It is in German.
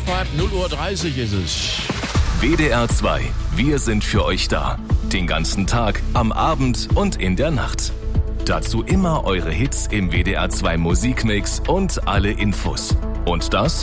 Stadtrat, 0:30 Uhr ist es. WDR 2, wir sind für euch da. Den ganzen Tag, am Abend und in der Nacht. Dazu immer eure Hits im WDR 2 Musikmix und alle Infos. Und das